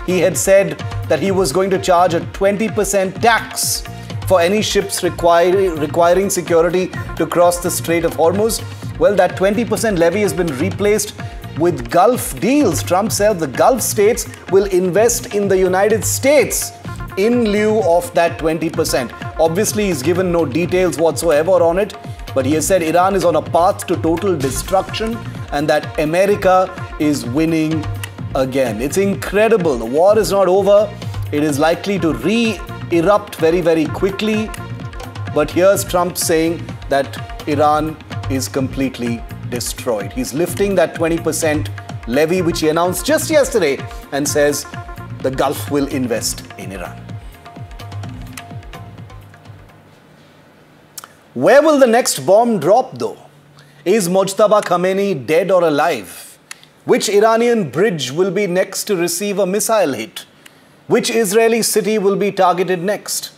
he had said that he was going to charge a 20% tax for any ships requiring security to cross the Strait of Hormuz. Well, that 20% levy has been replaced with Gulf deals. Trump said the Gulf states will invest in the United States in lieu of that 20%. Obviously, he's given no details whatsoever on it, but he has said Iran is on a path to total destruction and that America is winning again. It's incredible. The war is not over. It is likely to re-erupt very, very quickly. But here's Trump saying that Iran is completely destroyed. He's lifting that 20% levy, which he announced just yesterday, and says the Gulf will invest in Iran. Where will the next bomb drop, though? Is Mojtaba Khamenei dead or alive? Which Iranian bridge will be next to receive a missile hit? Which Israeli city will be targeted next?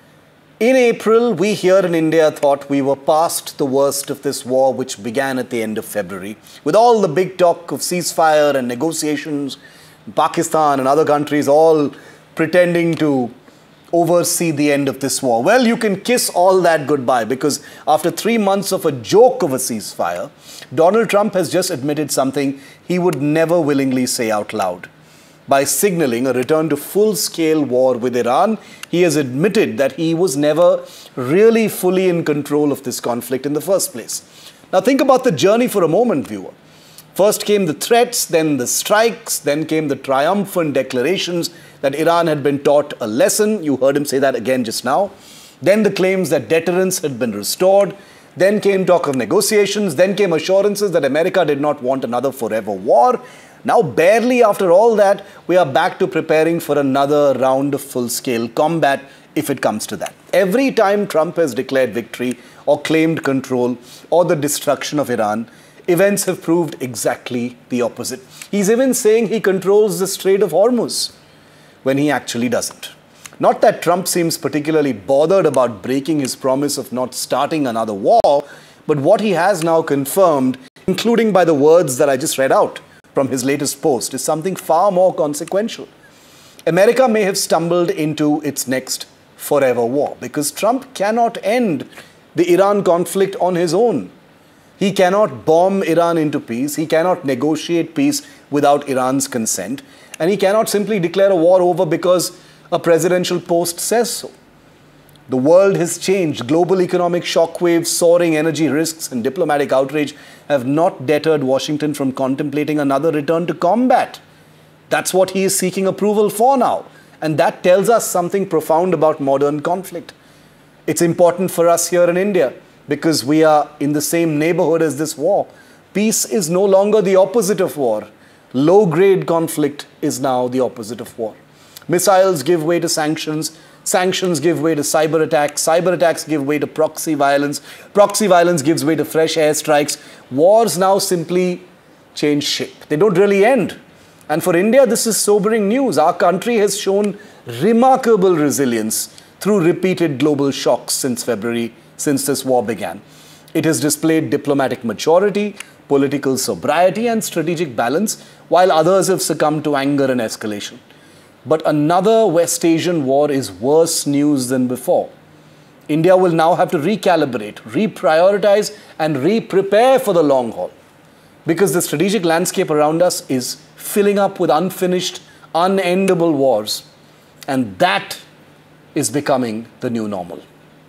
In April, we here in India thought we were past the worst of this war, which began at the end of February. With all the big talk of ceasefire and negotiations, Pakistan and other countries all pretending to oversee the end of this war. Well, you can kiss all that goodbye, because after 3 months of a joke of a ceasefire, Donald Trump has just admitted something he would never willingly say out loud. By signaling a return to full-scale war with Iran, he has admitted that he was never really fully in control of this conflict in the first place. Now think about the journey for a moment, viewer. First came the threats, then the strikes, then came the triumphant declarations that Iran had been taught a lesson. You heard him say that again just now. Then the claims that deterrence had been restored. Then came talk of negotiations. Then came assurances that America did not want another forever war. Now, barely after all that, we are back to preparing for another round of full-scale combat, if it comes to that. Every time Trump has declared victory or claimed control or the destruction of Iran, events have proved exactly the opposite. He's even saying he controls the Strait of Hormuz, when he actually doesn't. Not that Trump seems particularly bothered about breaking his promise of not starting another war, but what he has now confirmed, including by the words that I just read out from his latest post, is something far more consequential. America may have stumbled into its next forever war, because Trump cannot end the Iran conflict on his own. He cannot bomb Iran into peace. He cannot negotiate peace without Iran's consent. And he cannot simply declare a war over because a presidential post says so. The world has changed. Global economic shockwaves, soaring energy risks, and diplomatic outrage have not deterred Washington from contemplating another return to combat. That's what he is seeking approval for now. And that tells us something profound about modern conflict. It's important for us here in India because we are in the same neighborhood as this war. Peace is no longer the opposite of war. Low-grade conflict is now the opposite of war. Missiles give way to sanctions. Sanctions give way to cyber attacks. Cyber attacks give way to proxy violence. Proxy violence gives way to fresh airstrikes. Wars now simply change shape. They don't really end. And for India, this is sobering news. Our country has shown remarkable resilience through repeated global shocks since February, since this war began. It has displayed diplomatic maturity, political sobriety, and strategic balance, while others have succumbed to anger and escalation. But another West Asian war is worse news than before. India will now have to recalibrate, reprioritize, and re-prepare for the long haul, because the strategic landscape around us is filling up with unfinished, unendable wars, and that is becoming the new normal.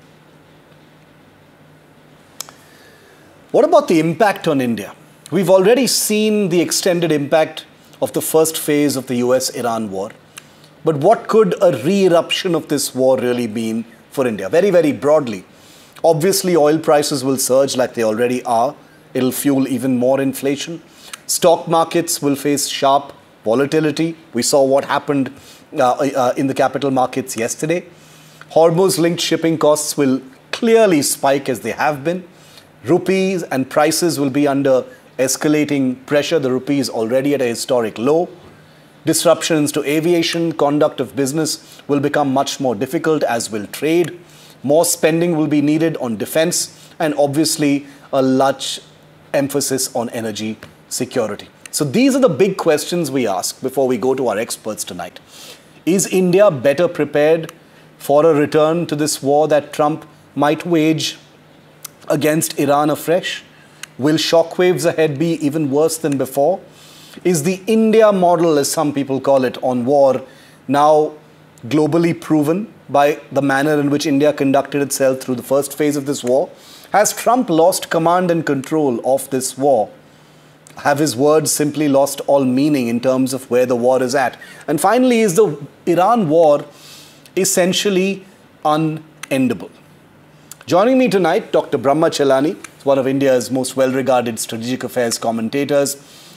What about the impact on India? We've already seen the extended impact of the first phase of the US-Iran war. But what could a re-eruption of this war really mean for India? Very, very broadly. Obviously, oil prices will surge like they already are. It'll fuel even more inflation. Stock markets will face sharp volatility. We saw what happened in the capital markets yesterday. Hormuz-linked shipping costs will clearly spike as they have been. Rupees and prices will be under escalating pressure. The rupee is already at a historic low. Disruptions to aviation, conduct of business will become much more difficult, as will trade. More spending will be needed on defense, and obviously a large emphasis on energy security. So these are the big questions we ask before we go to our experts tonight. Is India better prepared for a return to this war that Trump might wage against Iran afresh? Will shockwaves ahead be even worse than before? Is the India model, as some people call it, on war now globally proven by the manner in which India conducted itself through the first phase of this war? Has Trump lost command and control of this war? Have his words simply lost all meaning in terms of where the war is at? And finally, is the Iran war essentially unendable? Joining me tonight, Dr. Brahma Chelani, one of India's most well-regarded strategic affairs commentators.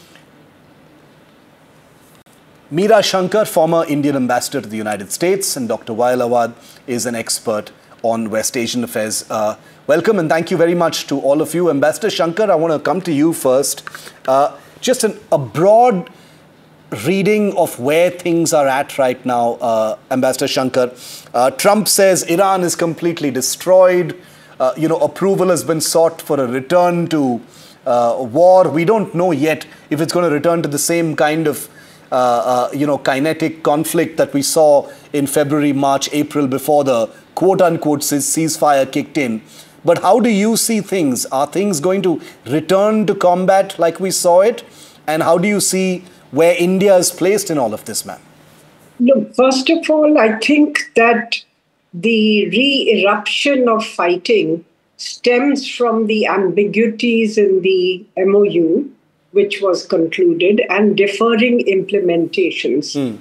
Meera Shankar, former Indian ambassador to the United States, and Dr. Wael Awad is an expert on West Asian affairs. Welcome and thank you very much to all of you. Ambassador Shankar, I want to come to you first. Just a broad reading of where things are at right now, Ambassador Shankar. Trump says Iran is completely destroyed. Approval has been sought for a return to war. We don't know yet if it's going to return to the same kind of kinetic conflict that we saw in February, March, April before the quote-unquote ceasefire kicked in. But how do you see things? Are things going to return to combat like we saw it? And how do you see where India is placed in all of this, ma'am? Look, first of all, I think that the re-eruption of fighting stems from the ambiguities in the MOU, which was concluded, and differing interpretations,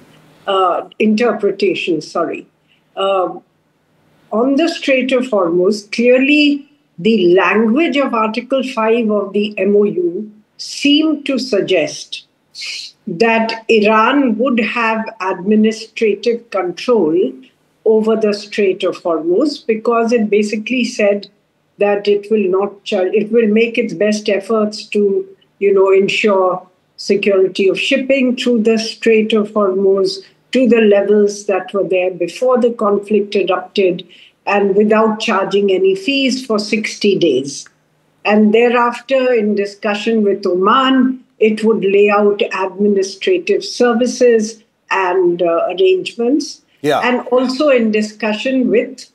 on the Strait of Hormuz. Clearly, the language of Article 5 of the MOU seemed to suggest that Iran would have administrative control over the Strait of Hormuz, because it basically said that it will make its best efforts to, ensure security of shipping through the Strait of Hormuz to the levels that were there before the conflict erupted, and without charging any fees for 60 days. And thereafter, in discussion with Oman, it would lay out administrative services and arrangements. Yeah. And also in discussion with,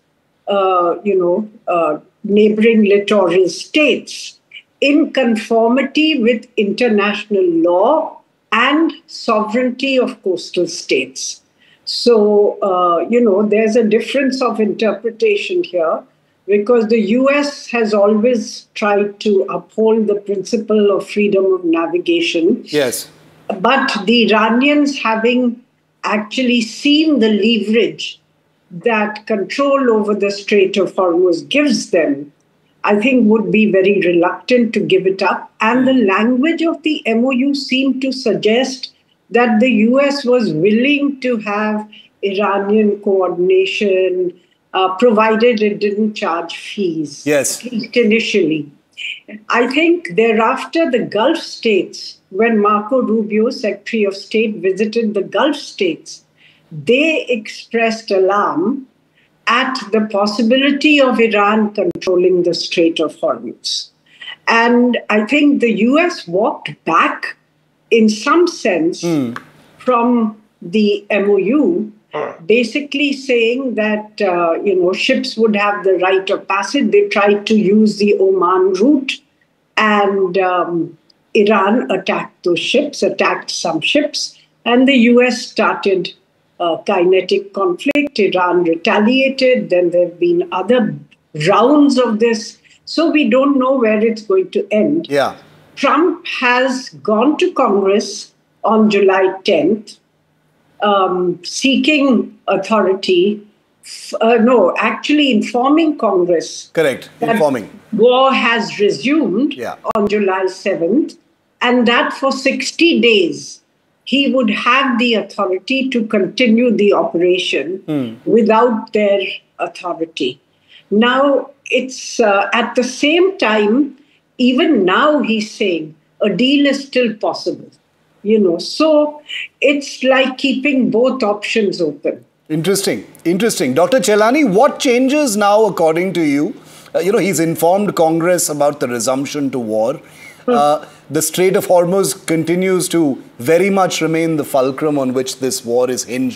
neighboring littoral states in conformity with international law and sovereignty of coastal states. So, there's a difference of interpretation here, because the US has always tried to uphold the principle of freedom of navigation. Yes. But the Iranians, having actually seen the leverage that control over the Strait of Hormuz gives them, I think would be very reluctant to give it up. And the language of the MOU seemed to suggest that the US was willing to have Iranian coordination, provided it didn't charge fees. Yes. At least initially. I think thereafter, the Gulf states, when Marco Rubio, Secretary of State, visited the Gulf states, they expressed alarm at the possibility of Iran controlling the Strait of Hormuz. And I think the US walked back in some sense from the MOU, basically saying that, ships would have the right of passage. They tried to use the Oman route, and Iran attacked those ships, attacked some ships, and the US started kinetic conflict. Iran retaliated. Then there have been other rounds of this. So we don't know where it's going to end. Yeah. Trump has gone to Congress on July 10th, seeking authority. Informing Congress. Correct. Informing. War has resumed on July 7th, and that for 60 days, he would have the authority to continue the operation without their authority. Now, it's at the same time, even now he's saying a deal is still possible. So it's like keeping both options open. Interesting. Dr. Chelani, what changes now according to you? He's informed Congress about the resumption to war. the Strait of Hormuz continues to very much remain the fulcrum on which this war is hinged.